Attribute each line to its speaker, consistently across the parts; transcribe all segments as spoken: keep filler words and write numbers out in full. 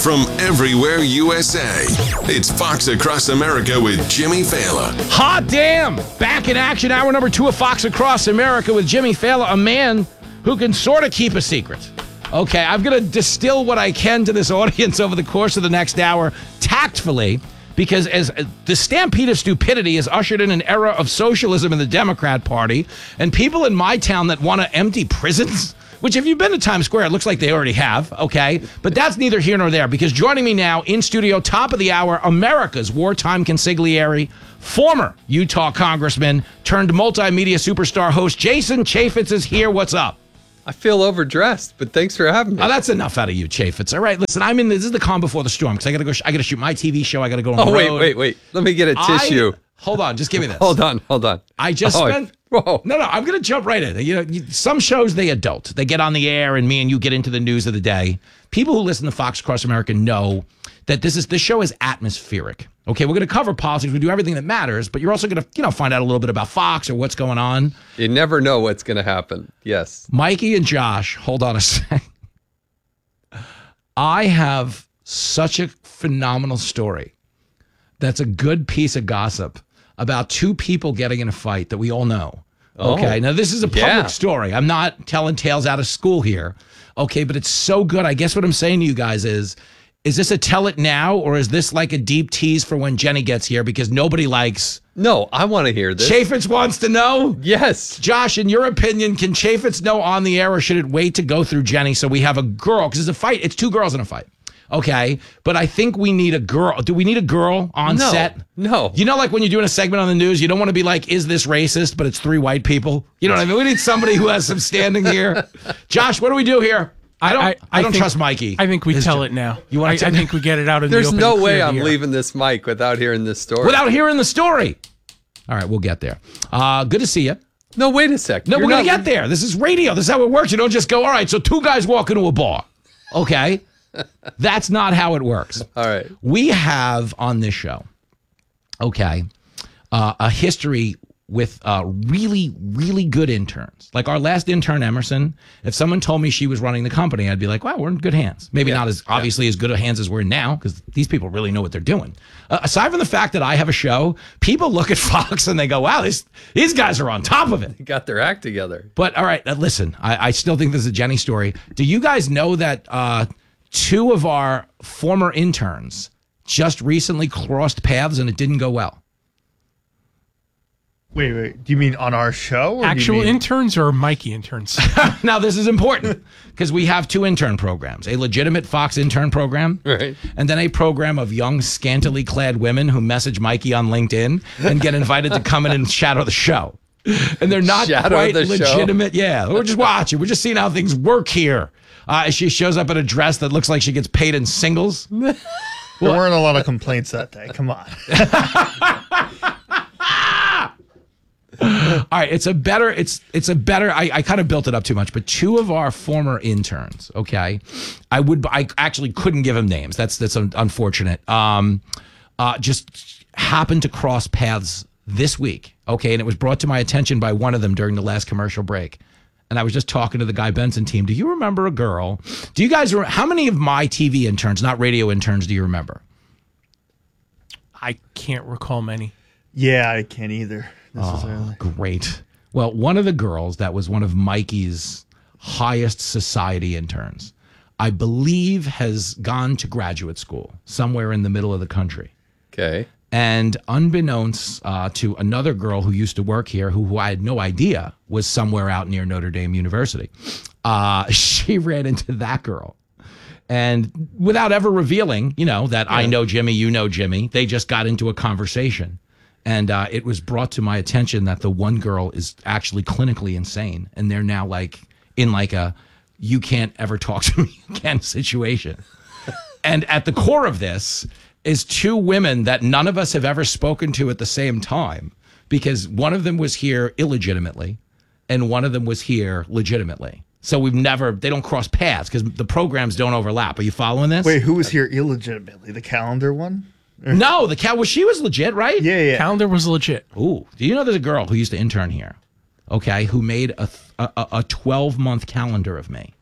Speaker 1: from everywhere U S A. It's Fox Across America with Jimmy Fallon.
Speaker 2: Hot damn! Back in action, hour number two of Fox Across America with Jimmy Fallon, a man who can sort of keep a secret. Okay, I'm going to distill what I can to this audience over the course of the next hour, tactfully, because as uh, the stampede of stupidity has ushered in an era of socialism in the Democrat Party, and people in my town that want to empty prisons, which if you've been to Times Square, it looks like they already have, okay? But that's neither here nor there, because joining me now in studio, top of the hour, America's wartime consigliere, former Utah congressman turned multimedia superstar host, Jason Chaffetz is here. What's up?
Speaker 3: I feel overdressed, but thanks for having me.
Speaker 2: Oh, that's enough out of you, Chaffetz. All right, listen, I'm in. This is the calm before the storm because I got to go. I got to shoot my T V show. I got to go on
Speaker 3: oh,
Speaker 2: the
Speaker 3: wait,
Speaker 2: road.
Speaker 3: wait, wait. Let me get a
Speaker 2: I-
Speaker 3: tissue.
Speaker 2: Hold on, just give me this.
Speaker 3: Hold on, hold on.
Speaker 2: I just
Speaker 3: Oh,
Speaker 2: spent.
Speaker 3: whoa.
Speaker 2: No, no, I'm going to jump right in. You know, you- some shows they adult. They get on the air, and me and you get into the news of the day. People who listen to Fox Across America know that this is this show is atmospheric. Okay, we're going to cover politics. We do everything that matters, but you're also going to, you know, find out a little bit about Fox or what's going on.
Speaker 3: You never know what's going to happen. Yes.
Speaker 2: Mikey and Josh, hold on a sec. I have such a phenomenal story that's a good piece of gossip about two people getting in a fight that we all know. Okay,
Speaker 3: Oh,
Speaker 2: now this is a public
Speaker 3: yeah.
Speaker 2: story. I'm not telling tales out of school here. Okay, but it's so good. I guess what I'm saying to you guys is, is this a tell it now, or is this like a deep tease for when Jenny gets here? Because nobody likes...
Speaker 3: No, I want to hear this.
Speaker 2: Chaffetz wants to know?
Speaker 3: Yes.
Speaker 2: Josh, in your opinion, can Chaffetz know on the air, or should it wait to go through Jenny so we have a girl? Because it's a fight. It's two girls in a fight. Okay, but I think we need a girl. Do we need a girl on
Speaker 3: No,
Speaker 2: set?
Speaker 3: no.
Speaker 2: You know, like when you're doing a segment on the news, you don't want to be like, is this racist? But it's three white people. You know what I mean? We need somebody who has some standing here. Josh, what do we do here? I don't. I,
Speaker 4: I- I
Speaker 2: don't
Speaker 4: think-
Speaker 2: trust Mikey.
Speaker 4: I think we
Speaker 2: Is
Speaker 4: tell
Speaker 2: it
Speaker 4: it now.
Speaker 2: You wanna
Speaker 4: I,
Speaker 2: tell-
Speaker 4: I think we get it out in
Speaker 3: There's
Speaker 4: the open.
Speaker 3: no
Speaker 4: and
Speaker 3: way
Speaker 4: clear
Speaker 3: I'm
Speaker 4: here.
Speaker 3: leaving this mic without hearing this story.
Speaker 2: Without hearing the story. All right, we'll get there. Uh, good to see you.
Speaker 3: No, wait a sec.
Speaker 2: No,
Speaker 3: You're
Speaker 2: we're going to
Speaker 3: not-
Speaker 2: get there. This is radio. This is how it works. You don't just go, all right, so two guys walk into a bar. Okay? That's not how it works.
Speaker 3: All right.
Speaker 2: We have on this show, okay, uh, a history with uh, really, really good interns. Like our last intern, Emerson, if someone told me she was running the company, I'd be like, wow, we're in good hands. Maybe
Speaker 3: Yeah.
Speaker 2: not as obviously as good of hands as we're in now, because these people really know what they're doing. Uh, aside from the fact that I have a show, people look at Fox and they go, wow, these, these guys are on top of it.
Speaker 3: Got their act together.
Speaker 2: But all right, uh, listen, I, I still think this is a Jenny story. Do you guys know that uh, two of our former interns just recently crossed paths and it didn't go well?
Speaker 5: Wait, wait. Do you mean on our show? Or do you
Speaker 4: Actual
Speaker 5: mean-
Speaker 4: interns or Mikey interns?
Speaker 2: Now, this is important because we have two intern programs, a legitimate Fox intern program,
Speaker 3: Right.
Speaker 2: and then a program of young, scantily clad women who message Mikey on LinkedIn and get invited to come in and shadow the show. And they're not
Speaker 3: Shadow
Speaker 2: quite
Speaker 3: the show?
Speaker 2: legitimate. Yeah, we're just watching. We're just seeing how things work here. Uh, she shows up in a dress that looks like she gets paid in singles.
Speaker 5: There weren't a lot of complaints that day. Come on.
Speaker 2: All right, it's a better, it's it's a better, I, I kind of built it up too much, but two of our former interns, okay, I would, I actually couldn't give them names. That's that's un- unfortunate. Um, uh, just happened to cross paths this week, okay, and it was brought to my attention by one of them during the last commercial break. And I was just talking to the Guy Benson team. Do you remember a girl? Do you guys, re- how many of my T V interns, not radio interns, do you remember?
Speaker 4: I can't recall many.
Speaker 5: Yeah, I can't either necessarily.
Speaker 2: Great. Well, one of the girls that was one of Mikey's highest society interns, I believe has gone to graduate school somewhere in the middle of the country.
Speaker 3: Okay.
Speaker 2: And unbeknownst uh, to another girl who used to work here, who, who I had no idea was somewhere out near Notre Dame University, uh, she ran into that girl. And without ever revealing, you know, that I know Jimmy, you know Jimmy, they just got into a conversation. And uh, it was brought to my attention that the one girl is actually clinically insane. And they're now like in like a, you can't ever talk to me again situation. And at the core of this is two women that none of us have ever spoken to at the same time, because one of them was here illegitimately and one of them was here legitimately. So we've never, they don't cross paths because the programs don't overlap. Are you following this?
Speaker 5: Wait, who was here illegitimately? The calendar one?
Speaker 2: No, the cat was, she was legit, right?
Speaker 5: Yeah, yeah.
Speaker 4: Calendar was legit.
Speaker 2: Ooh, do you know there's a girl who used to intern here, okay, who made a a, a twelve month calendar of me.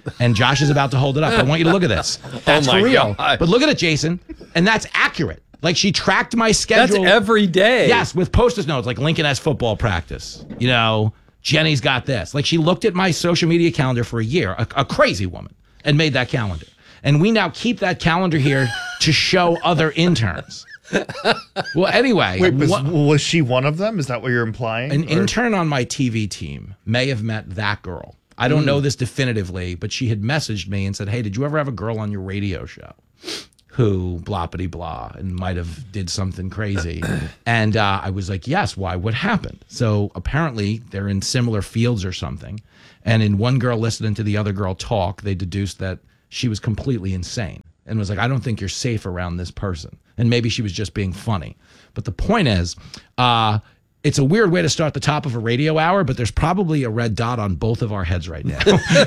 Speaker 2: And Josh is about to hold it up. I want you to look at this. That's
Speaker 3: my
Speaker 2: for real.
Speaker 3: gosh.
Speaker 2: But look at it, Jason. And that's accurate. Like she tracked my
Speaker 3: That's
Speaker 2: schedule.
Speaker 3: every day.
Speaker 2: Yes, with post-it notes like Lincoln has football practice. You know, Jenny's got this. Like she looked at my social media calendar for a year, a, a crazy woman, and made that calendar. And we now keep that calendar here to show other interns. Well, anyway.
Speaker 5: Wait, was,
Speaker 2: what-
Speaker 5: was she one of them? Is that what you're implying?
Speaker 2: An
Speaker 5: Or-
Speaker 2: intern on my T V team may have met that girl. I don't know this definitively, but she had messaged me and said, hey, did you ever have a girl on your radio show who bloppity blah and might have did something crazy? And uh, I was like, yes, why? What happened? So apparently they're in similar fields or something. And in one girl listening to the other girl talk, they deduced that she was completely insane and was like, I don't think you're safe around this person. And maybe she was just being funny. But the point is, uh, it's a weird way to start the top of a radio hour, but there's probably a red dot on both of our heads right now.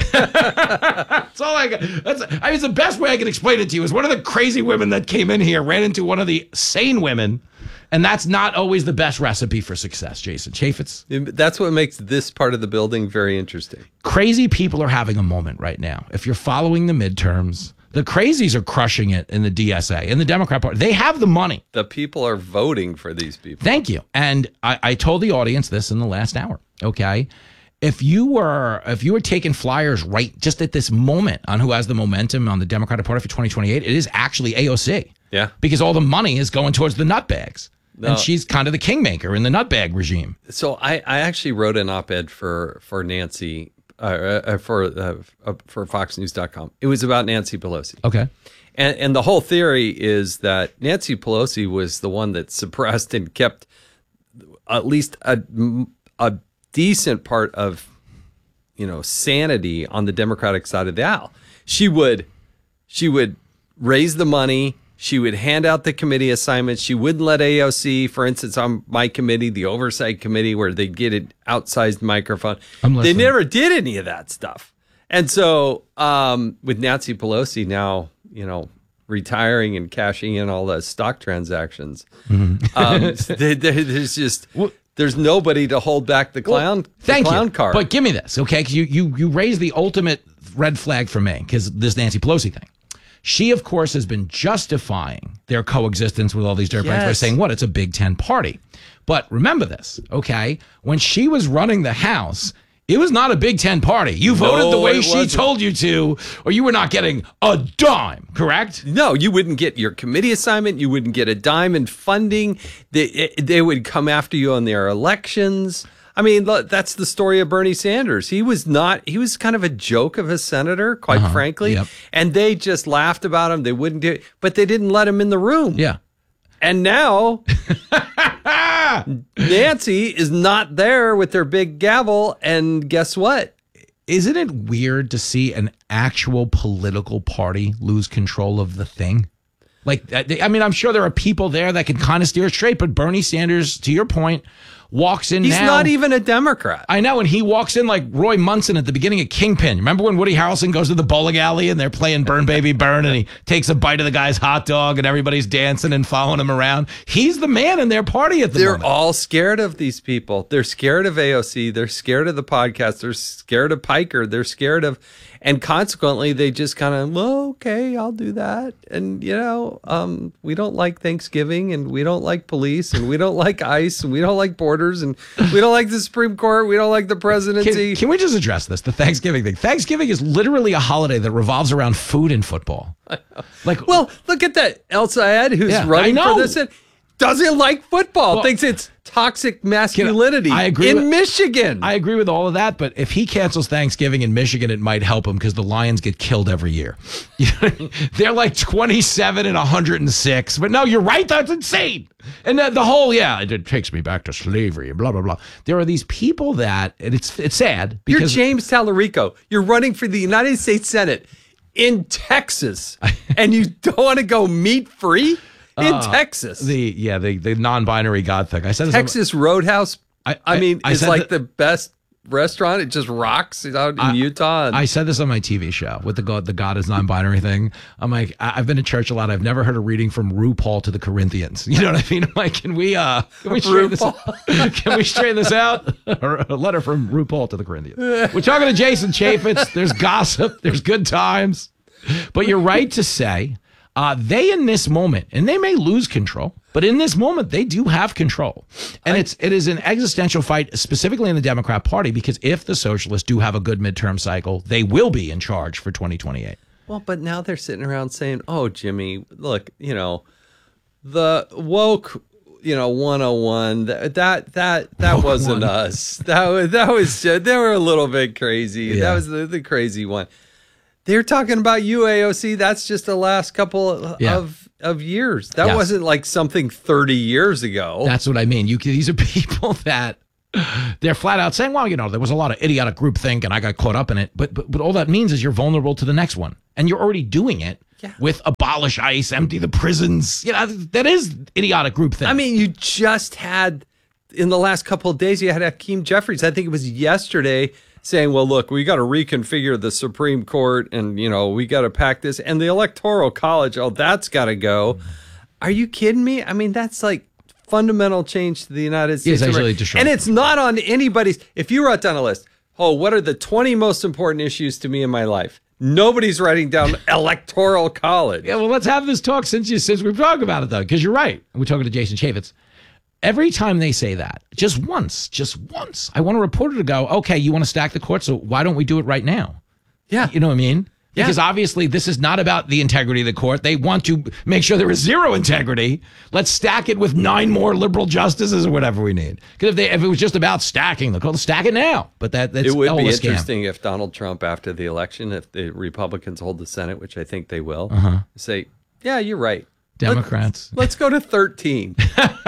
Speaker 2: That's all I got. That's, I mean, it's the best way I can explain it to you is one of the crazy women that came in here ran into one of the sane women, and that's not always the best recipe for success, Jason Chaffetz.
Speaker 3: That's what makes this part of the building very interesting.
Speaker 2: Crazy people are having a moment right now. If you're following the midterms, the crazies are crushing it in the D S A, in the Democrat Party. They have the money.
Speaker 3: The people are voting for these people.
Speaker 2: Thank you. And I, I told the audience this in the last hour. Okay. If you were if you were taking flyers right just at this moment on who has the momentum on the Democratic Party for twenty twenty-eight, it is actually A O C.
Speaker 3: Yeah.
Speaker 2: Because all the money is going towards the nutbags.
Speaker 3: No.
Speaker 2: And she's kind of the kingmaker in the nutbag regime.
Speaker 3: So I, I actually wrote an op-ed for for Nancy uh, uh, for uh, uh, for Fox News dot com. It was about Nancy Pelosi.
Speaker 2: Okay.
Speaker 3: And, and the whole theory is that Nancy Pelosi was the one that suppressed and kept at least a, a decent part of, you know, sanity on the Democratic side of the aisle. She would, she would raise the money. She would hand out the committee assignments. She wouldn't let A O C, for instance, on my committee, the oversight committee, where they'd get an outsized microphone.
Speaker 2: I'm
Speaker 3: They
Speaker 2: listening.
Speaker 3: never did any of that stuff. And so um, with Nancy Pelosi now, you know, retiring and cashing in all the stock transactions,
Speaker 2: Mm-hmm.
Speaker 3: um, there- there- there's just, there's nobody to hold back the clown, the
Speaker 2: Thank
Speaker 3: clown
Speaker 2: you.
Speaker 3: card.
Speaker 2: But give me this, okay? Because you, you, you raised the ultimate red flag for me, because this Nancy Pelosi thing. She, of course, has been justifying their coexistence with all these dirtbags by
Speaker 3: Yes.
Speaker 2: saying, what, it's a Big Ten party. But remember this, okay? When she was running the House, it was not a Big Ten party. You voted
Speaker 3: No,
Speaker 2: the way
Speaker 3: it
Speaker 2: she
Speaker 3: wasn't.
Speaker 2: told you to, or you were not getting a dime, correct?
Speaker 3: No, you wouldn't get your committee assignment. You wouldn't get a dime in funding. They, they would come after you on their elections. I mean, look, that's the story of Bernie Sanders. He was not, he was kind of a joke of a senator, quite frankly.
Speaker 2: yep.
Speaker 3: And they just laughed about him. They wouldn't do it, but they didn't let him in the room.
Speaker 2: Yeah.
Speaker 3: And now Nancy is not there with their big gavel. And guess what?
Speaker 2: Isn't it weird to see an actual political party lose control of the thing? Like, I mean, I'm sure there are people there that can kind of steer it straight, but Bernie Sanders, to your point, walks in
Speaker 3: He's
Speaker 2: now.
Speaker 3: not even a Democrat.
Speaker 2: I know, and he walks in like Roy Munson at the beginning of Kingpin. Remember when Woody Harrelson goes to the bowling alley and they're playing Burn Baby Burn and he takes a bite of the guy's hot dog and everybody's dancing and following him around? He's the man in their party at the
Speaker 3: They're
Speaker 2: moment.
Speaker 3: all scared of these people. They're scared of A O C. They're scared of the podcast. They're scared of Piker. They're scared of, and consequently, they just kind of, well, okay, I'll do that. And, you know, um, we don't like Thanksgiving and we don't like police and we don't like ICE and we don't like borders and we don't like the Supreme Court. We don't like the presidency.
Speaker 2: Can, can we just address this, the Thanksgiving thing? Thanksgiving is literally a holiday that revolves around food and football. Like,
Speaker 3: Well, look at that. El Sayed, who's
Speaker 2: Yeah, I
Speaker 3: running
Speaker 2: know.
Speaker 3: for this, doesn't like football,
Speaker 2: Well,
Speaker 3: thinks it's toxic masculinity
Speaker 2: I agree
Speaker 3: in
Speaker 2: with-
Speaker 3: Michigan.
Speaker 2: I agree with all of that, but if he cancels Thanksgiving in Michigan, it might help him because the Lions get killed every year. They're like twenty-seven and one hundred six. But no, you're right. That's insane. And the, the whole, yeah, it takes me back to slavery and blah, blah, blah. There are these people that, and it's it's sad
Speaker 3: You're
Speaker 2: because
Speaker 3: James Tallarico. You're running for the United States Senate in Texas, and you don't want to go meat free in Texas.
Speaker 2: the, yeah, the, the non-binary God thing. I said this on-
Speaker 3: Texas Roadhouse.
Speaker 2: I-
Speaker 3: I,
Speaker 2: I-
Speaker 3: mean,
Speaker 2: I
Speaker 3: is
Speaker 2: said
Speaker 3: like
Speaker 2: that-
Speaker 3: the best restaurant. It just rocks out in I, Utah. And-
Speaker 2: I said this on my T V show with the God, the God is non-binary thing. I'm like, I- I've been to church a lot. I've never heard a reading from RuPaul to the Corinthians. You know what I mean? I'm like, can we, uh, can we straighten this out? Can we straighten this out? A letter from RuPaul to the Corinthians. We're talking to Jason Chaffetz. There's gossip. There's good times. But you're right to say, uh, they in this moment, and they may lose control, but in this moment, they do have control. And I, it's it is an existential fight, specifically in the Democrat Party, because if the socialists do have a good midterm cycle, they will be in charge for twenty twenty-eight.
Speaker 3: Well, but now they're sitting around saying, oh, Jimmy, look, you know, the woke, you know, one oh one, that that that, that wasn't us. That was, that was just, they were a little bit crazy. Yeah. That was the, the crazy one. They're talking about U A O C. That's just the last couple of, yeah. of of years. That yes. wasn't like something thirty years ago.
Speaker 2: That's what I mean. You these are people that they're flat out saying, well, you know, there was a lot of idiotic groupthink and I got caught up in it. But, but but all that means is you're vulnerable to the next one. And you're already doing it yeah. with abolish ICE, empty the prisons. You know, that is idiotic groupthink.
Speaker 3: I mean, you just had, in the last couple of days, you had Hakeem Jeffries. I think it was yesterday, saying, well, look, we got to reconfigure the Supreme Court and, you know, we got to pack this. And the Electoral College, oh, that's got to go. Are you kidding me? I mean, that's like fundamental change to the United States.
Speaker 2: It's actually disruptive.
Speaker 3: And it's not on anybody's. If you wrote down a list, oh, what are the twenty most important issues to me in my life? Nobody's writing down Electoral College.
Speaker 2: Yeah, well, let's have this talk since you since we've talked about it, though, because you're right. We're talking to Jason Chaffetz. Every time they say that, just once, just once, I want a reporter to go, okay, you want to stack the court, so why don't we do it right now?
Speaker 3: Yeah.
Speaker 2: You know what I mean?
Speaker 3: Yeah.
Speaker 2: Because obviously this is not about the integrity of the court. They want to make sure there is zero integrity. Let's stack it with nine more liberal justices or whatever we need. Because if they if it was just about stacking the court, stack it now. But that that's
Speaker 3: it would
Speaker 2: all
Speaker 3: be
Speaker 2: a scam.
Speaker 3: Interesting if Donald Trump, after the election, if the Republicans hold the Senate, which I think they will,
Speaker 2: uh-huh.
Speaker 3: say, yeah, you're right.
Speaker 2: Democrats.
Speaker 3: Let's, let's go to thirteen.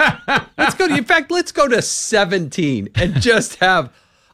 Speaker 3: Let's go to, in fact, let's go to seventeen and just have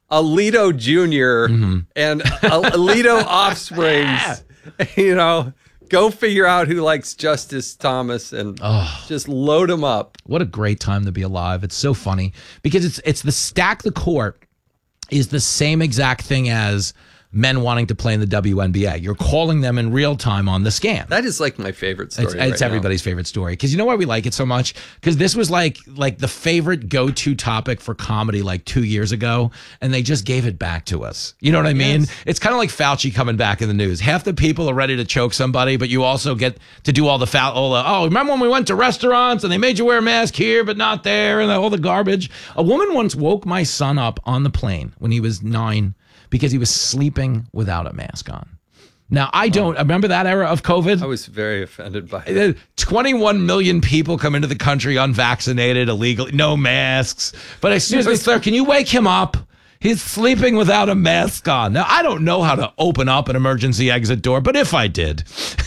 Speaker 3: Alito Junior Mm-hmm. and Alito offsprings, you know, go figure out who likes Justice Thomas and oh, just load them up.
Speaker 2: What a great time to be alive. It's so funny because it's it's the stack the court is the same exact thing as men wanting to play in the W N B A. You're calling them in real time on the scam.
Speaker 3: That is like my favorite story.
Speaker 2: It's, it's
Speaker 3: right
Speaker 2: everybody's
Speaker 3: now.
Speaker 2: favorite story. Because you know why we like it so much? Because this was like like the favorite go-to topic for comedy like two years ago, and they just gave it back to us. You know what I mean? Yes. It's kind of like Fauci coming back in the news. Half the people are ready to choke somebody, but you also get to do all the foul. All the, oh, remember when we went to restaurants and they made you wear a mask here but not there, and all the garbage? A woman once woke my son up on the plane when he was nine because he was sleeping without a mask on. Now, I don't oh. remember that era of COVID.
Speaker 3: I was very offended by it.
Speaker 2: twenty-one million people come into the country unvaccinated, illegally, no masks. But excuse me, sir, can you wake him up? He's sleeping without a mask on. Now, I don't know how to open up an emergency exit door, but if I did.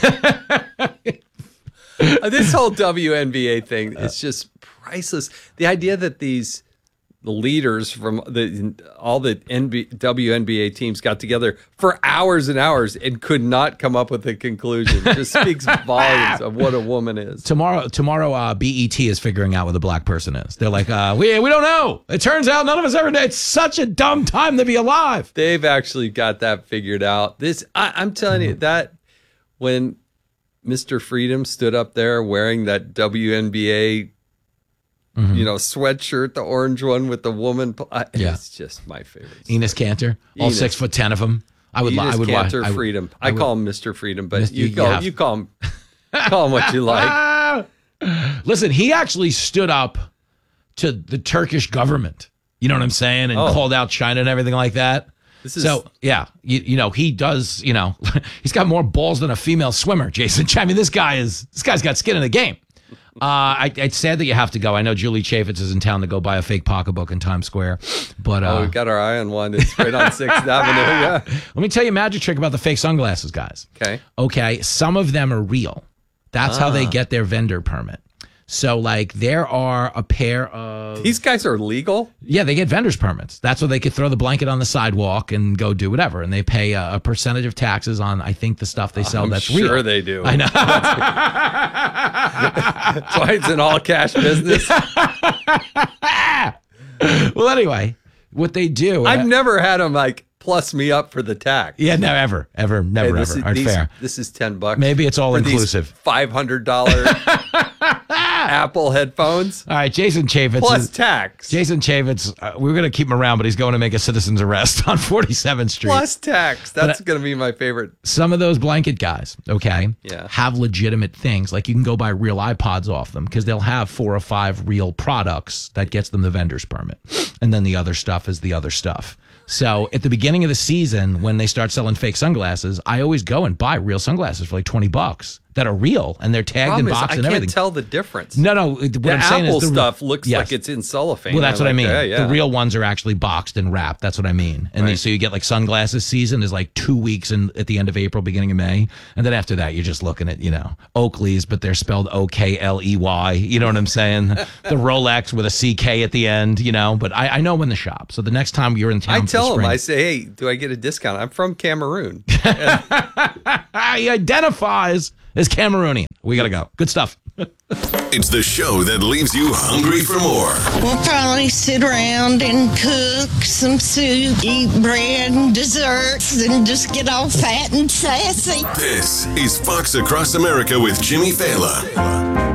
Speaker 3: This whole W N B A thing is just priceless. The idea that these the leaders from the all the N B A, W N B A teams got together for hours and hours and could not come up with a conclusion. It just speaks volumes of what a woman is.
Speaker 2: Tomorrow, tomorrow, uh, B E T is figuring out what a black person is. They're like, uh, we we don't know. It turns out none of us ever did. It's such a dumb time to be alive.
Speaker 3: They've actually got that figured out. This, I, I'm telling you, that when Mister Freedom stood up there wearing that W N B A. Mm-hmm. You know, sweatshirt, the orange one with the woman. I,
Speaker 2: yeah.
Speaker 3: It's just my favorite.
Speaker 2: Enos Cantor, all
Speaker 3: Enos.
Speaker 2: six foot ten of them. I would.
Speaker 3: Enos
Speaker 2: I would.
Speaker 3: Cantor
Speaker 2: I,
Speaker 3: Freedom. I,
Speaker 2: I would,
Speaker 3: call him Mister Freedom, but
Speaker 2: Mister
Speaker 3: you,
Speaker 2: you
Speaker 3: call
Speaker 2: have,
Speaker 3: you call him call him what you like.
Speaker 2: Listen, he actually stood up to the Turkish government. You know what I'm saying, and
Speaker 3: oh.
Speaker 2: called out China and everything like that.
Speaker 3: This is,
Speaker 2: so yeah, you, you know he does. You know, he's got more balls than a female swimmer, Jason. I mean, this guy is this guy's got skin in the game. Uh, I, it's sad that you have to go. I know Julie Chaffetz is in town to go buy a fake pocketbook in Times Square, but uh,
Speaker 3: oh, we've got our eye on one. It's right on Sixth Avenue. Yeah.
Speaker 2: Let me tell you a magic trick about the fake sunglasses, guys.
Speaker 3: Okay.
Speaker 2: Okay. Some of them are real. That's ah. how they get their vendor permit. So, like, there are a pair of...
Speaker 3: These guys are legal?
Speaker 2: Yeah, they get vendor's permits. That's where they could throw the blanket on the sidewalk and go do whatever. And they pay a, a percentage of taxes on, I think, the stuff they sell
Speaker 3: I'm
Speaker 2: that's
Speaker 3: sure
Speaker 2: real.
Speaker 3: Sure they do.
Speaker 2: I know.
Speaker 3: That's why it's an all-cash business.
Speaker 2: Well, anyway, what they do.
Speaker 3: I've
Speaker 2: uh,
Speaker 3: never had them like plus me up for the tax.
Speaker 2: Yeah, no, ever, ever, never,
Speaker 3: Hey, this
Speaker 2: ever.
Speaker 3: is,
Speaker 2: Aren't
Speaker 3: these-
Speaker 2: fair.
Speaker 3: This is ten bucks.
Speaker 2: Maybe it's all
Speaker 3: for these
Speaker 2: inclusive.
Speaker 3: five hundred dollar Apple headphones
Speaker 2: All right, Jason Chaffetz.
Speaker 3: plus
Speaker 2: is-
Speaker 3: tax.
Speaker 2: Jason Chaffetz, uh, we we're going to keep him around, but he's going to make a citizen's arrest on forty-seventh Street.
Speaker 3: Plus tax. That's going to be my favorite.
Speaker 2: Some of those blanket guys, okay,
Speaker 3: Yeah.
Speaker 2: have legitimate things. Like you can go buy real iPods off them because they'll have four or five real products that gets them the vendor's permit. And then the other stuff is the other stuff. So at the beginning of the season, when they start selling fake sunglasses, I always go and buy real sunglasses for like twenty bucks that are real and they're tagged
Speaker 3: Problem
Speaker 2: and
Speaker 3: is,
Speaker 2: boxed
Speaker 3: I
Speaker 2: and
Speaker 3: can't
Speaker 2: everything.
Speaker 3: tell the difference.
Speaker 2: No, no. What
Speaker 3: the
Speaker 2: I'm saying
Speaker 3: Apple
Speaker 2: is the,
Speaker 3: stuff looks
Speaker 2: yes.
Speaker 3: like it's in cellophane.
Speaker 2: Well, that's
Speaker 3: I
Speaker 2: what I
Speaker 3: like
Speaker 2: mean.
Speaker 3: that, yeah.
Speaker 2: The real ones are actually boxed and wrapped. That's what I mean. And
Speaker 3: Right.
Speaker 2: they, so you get like sunglasses season is like two weeks in at the end of April, beginning of May, and then after that you're just looking at you know Oakley's, but they're spelled O K L E Y. You know what I'm saying? The Rolex with a C K at the end. You know, but I, I know when to shop. So the next time you're in town,
Speaker 3: I
Speaker 2: for
Speaker 3: tell them,
Speaker 2: spring,
Speaker 3: I say, hey, do I get a discount? I'm from Cameroon.
Speaker 2: he identifies as Cameroonian. We gotta go. Good stuff.
Speaker 1: It's the show that leaves you hungry for more.
Speaker 6: We'll probably sit around and cook some soup, eat bread and desserts, and just get all fat and sassy.
Speaker 1: This is Fox Across America with Jimmy Fallon.